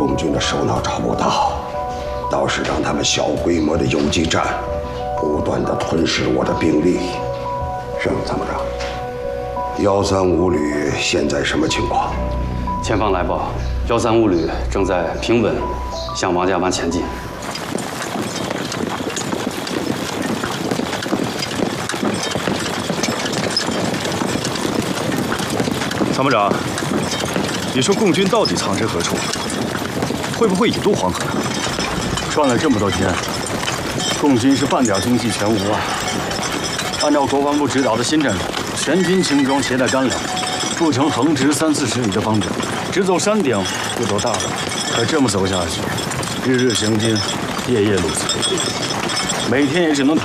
共军的首脑找不到，倒是让他们小规模的游击战，不断的吞噬我的兵力。盛参谋长，135旅现在什么情况？ 前方来报，135旅正在平稳向王家湾前进。 参谋长，你说共军到底藏身何处？会不会已渡黄河？ 转了这么多天，共军是半点踪迹全无啊！按照国防部指导的新战术，全军轻装携带干粮，不成横直30-40里的方针，直走山顶就走大了。可这么走下去，日日行军，夜夜路走，每天也只能